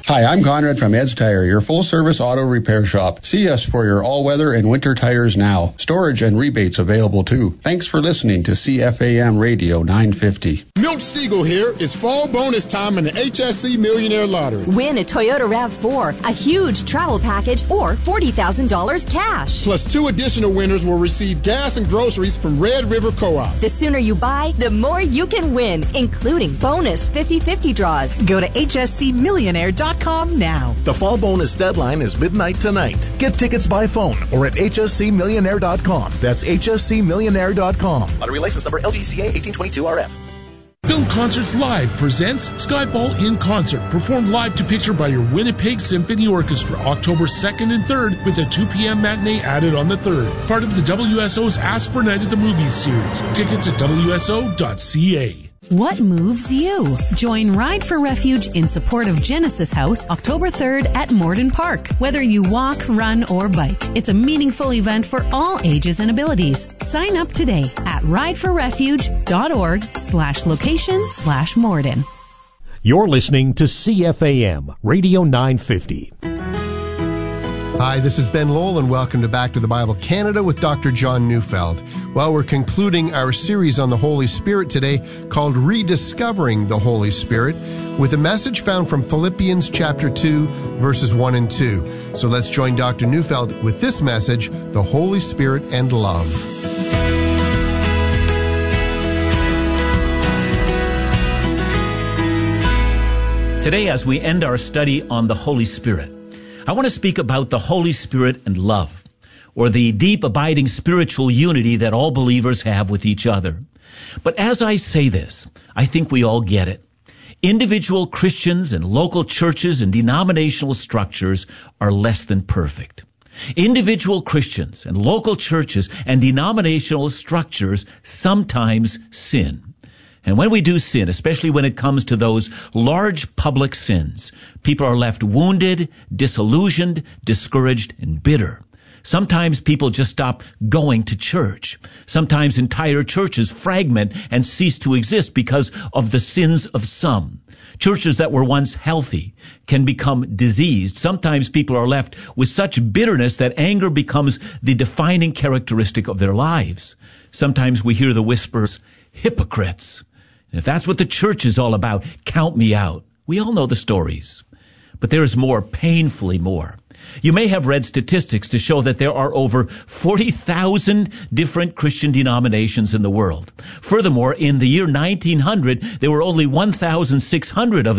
Hi, I'm Conrad from Ed's Tire, your full-service auto repair shop. See us for your all-weather and winter tires now. Storage and rebates available too. Thanks for listening to CFAM Radio 950. Milt Stegall here. It's fall bonus time in the HSC Millionaire Lottery. Win a Toyota RAV4, a huge travel package, or $40,000 cash. Plus 2 additional winners will receive gas and groceries from Red River Co-op. The sooner you buy, the more you can win, including bonus 50/50 draws. Go to hscmillionaire.com now. The fall bonus deadline is midnight tonight. Get tickets by phone or at hscmillionaire.com. That's hscmillionaire.com. Lottery license number LGCA 1822RF. Film Concerts Live presents Skyfall in Concert, performed live to picture by your Winnipeg Symphony Orchestra, October 2nd and 3rd, with a 2 p.m. matinee added on the 3rd. Part of the WSO's Ask for Night at the Movies series. Tickets at wso.ca. What moves you? Join Ride for Refuge in support of Genesis House October 3rd at Morden Park. Whether you walk, run, or bike, it's a meaningful event for all ages and abilities. Sign up today at rideforrefuge.org/location/Morden. You're listening to CFAM Radio 950. Hi, this is Ben Lowell, and welcome to Back to the Bible Canada with Dr. John Neufeld. Well, we're concluding our series on the Holy Spirit today called Rediscovering the Holy Spirit with a message found from Philippians chapter 2, verses 1 and 2. So let's join Dr. Neufeld with this message, The Holy Spirit and Love. Today, as we end our study on the Holy Spirit, I want to speak about the Holy Spirit and love, or the deep, abiding spiritual unity that all believers have with each other. But as I say this, I think we all get it. Individual Christians and local churches and denominational structures are less than perfect. Individual Christians and local churches and denominational structures sometimes sin. And when we do sin, especially when it comes to those large public sins, people are left wounded, disillusioned, discouraged, and bitter. Sometimes people just stop going to church. Sometimes entire churches fragment and cease to exist because of the sins of some. Churches that were once healthy can become diseased. Sometimes people are left with such bitterness that anger becomes the defining characteristic of their lives. Sometimes we hear the whispers, hypocrites. And if that's what the church is all about, count me out. We all know the stories. But there is more, painfully more. You may have read statistics to show that there are over 40,000 different Christian denominations in the world. Furthermore, in the year 1900, there were only 1,600 of